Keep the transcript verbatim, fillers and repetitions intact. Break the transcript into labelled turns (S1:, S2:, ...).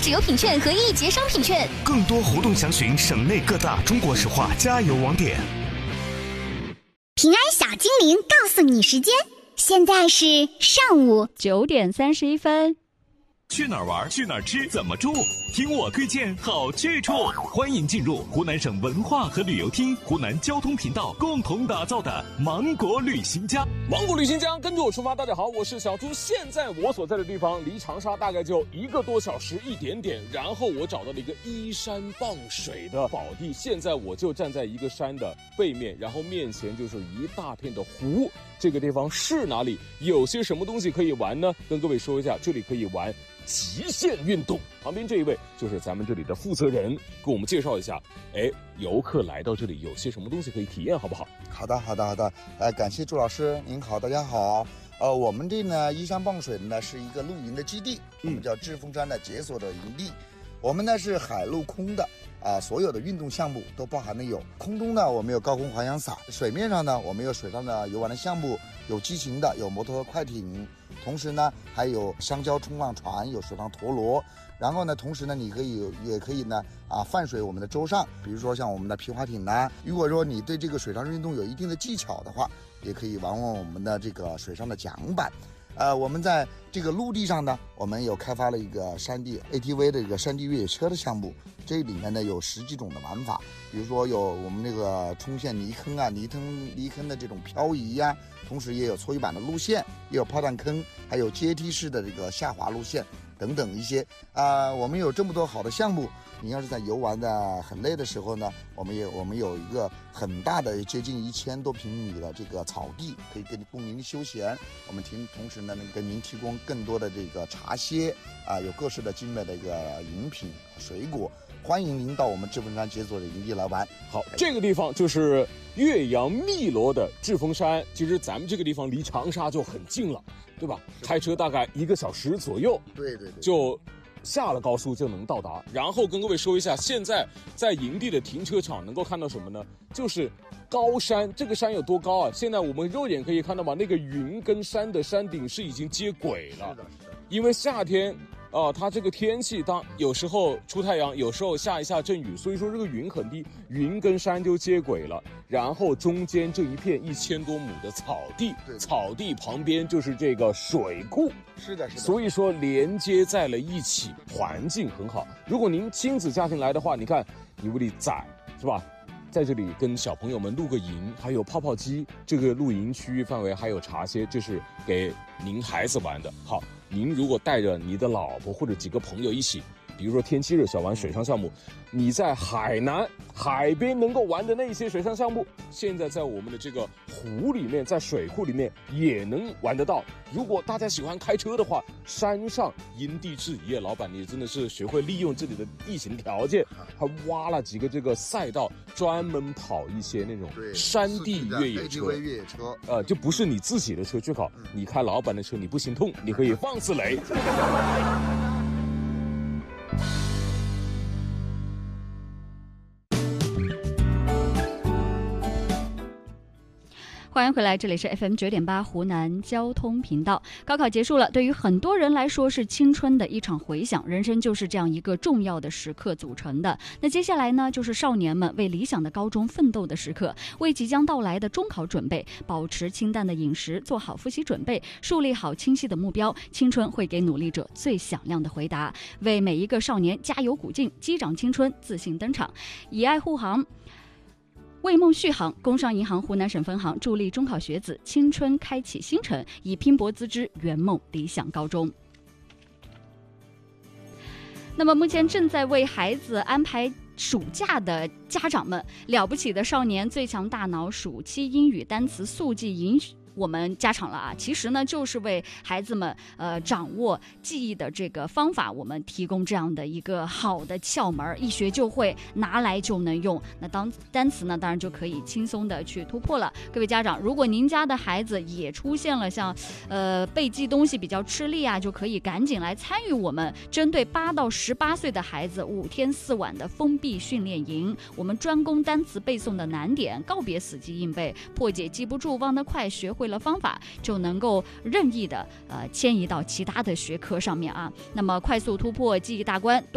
S1: 持有品券和一节商品券。
S2: 更多活动详询省内各大中国石化加油网点。
S3: 平安小精灵告诉你时间，现在是上午
S4: 九点三十一分。
S2: 去哪儿玩？去哪儿吃？怎么住？听我推荐好去处。欢迎进入湖南省文化和旅游厅、湖南交通频道共同打造的芒果旅行家。
S5: 芒果旅行家，跟着我出发。大家好，我是小朱。现在我所在的地方离长沙大概就一个多小时一点点。然后我找到了一个依山傍水的宝地。现在我就站在一个山的背面，然后面前就是一大片的湖。这个地方是哪里？有些什么东西可以玩呢？跟各位说一下，这里可以玩极限运动。旁边这一位就是咱们这里的负责人，给我们介绍一下，哎，游客来到这里有些什么东西可以体验，好不好？
S6: 好的，好的，好的。呃，感谢朱老师，您好，大家好。呃，我们这呢依山傍水的呢是一个露营的基地，我们叫志峰山的解锁的营地。我们呢是海陆空的。啊，所有的运动项目都包含了有空中呢，我们有高空滑翔伞；水面上呢，我们有水上的游玩的项目，有激情的，有摩托快艇，同时呢还有香蕉冲浪船，有水上陀螺。然后呢，同时呢，你可以也可以呢啊泛水我们的舟上，比如说像我们的皮划艇呢。如果说你对这个水上运动有一定的技巧的话，也可以玩玩我们的这个水上的桨板。呃，我们在这个陆地上呢，我们有开发了一个山地 A T V 的一个山地越野车的项目，这里面呢有十几种的玩法，比如说有我们这个冲陷泥坑啊、泥坑泥坑的这种漂移呀、啊，同时也有搓衣板的路线，也有炮弹坑，还有阶梯式的这个下滑路线等等一些啊、呃，我们有这么多好的项目。你要是在游玩的很累的时候呢，我们也我们有一个很大的接近一千多平米的这个草地，可以给供您休闲。我们提同时呢，能给您提供更多的这个茶歇啊，有各式的精美的一个饮品、水果。欢迎您到我们志峰山解锁的营地来玩。
S5: 好，这个地方就是岳阳汨罗的志峰山。其实咱们这个地方离长沙就很近了，对吧？开车大概一个小时左右。
S6: 对对对，
S5: 就。下了高速就能到达。然后跟各位说一下，现在在营地的停车场能够看到什么呢？就是高山。这个山有多高啊？现在我们肉眼可以看到嘛，那个云跟山的山顶是已经接轨了。
S6: 是的，是的。
S5: 因为夏天啊、呃，它这个天气当有时候出太阳，有时候下一下阵雨，所以说这个云很低，云跟山就接轨了。然后中间这一片一千多亩的草地，草地旁边就是这个水库。
S6: 是的，是的。
S5: 所以说连接在了一起，环境很好。如果您亲子家庭来的话，你看你屋里窄是吧？在这里跟小朋友们露个营，还有泡泡机，这个露营区域范围还有茶歇，这是给您孩子玩的。好，您如果带着你的老婆或者几个朋友一起，比如说天气热想玩水上项目，你在海南海边能够玩的那些水上项目，现在在我们的这个湖里面，在水库里面也能玩得到。如果大家喜欢开车的话，山上因地制宜，老板你真的是学会利用这里的地形条件，还挖了几个这个赛道，专门跑一些那种山地越野车。
S6: 越野车，
S5: 呃，就不是你自己的车去考，你开老板的车你不心痛，你可以放肆雷。
S4: 欢迎回来，这里是 F M 九点八湖南交通频道。高考结束了，对于很多人来说是青春的一场回响，人生就是这样一个重要的时刻组成的。那接下来呢，就是少年们为理想的高中奋斗的时刻，为即将到来的中考准备，保持清淡的饮食，做好复习准备，树立好清晰的目标。青春会给努力者最响亮的回答，为每一个少年加油鼓劲，击掌青春，自信登场，以爱护航。为梦续航，工商银行湖南省分行助力中考学子青春开启新程，以拼搏资质圆梦理想高中。那么目前正在为孩子安排暑假的家长们，了不起的少年最强大脑暑期英语单词速记营我们加长了啊，其实呢就是为孩子们呃掌握记忆的这个方法，我们提供这样的一个好的窍门，一学就会，拿来就能用。那当单词呢，当然就可以轻松的去突破了。各位家长，如果您家的孩子也出现了像呃背记东西比较吃力啊，就可以赶紧来参与我们针对八到十八岁的孩子五天四晚的封闭训练营。我们专攻单词背诵的难点，告别死记硬背，破解记不住忘得快，学会了方法就能够任意的呃迁移到其他的学科上面啊。那么快速突破记忆大关。